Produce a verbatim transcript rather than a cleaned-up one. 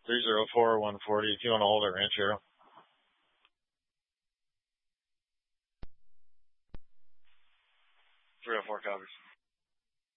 three zero four one forty. If you want to hold it, Ranchero. three oh four copies.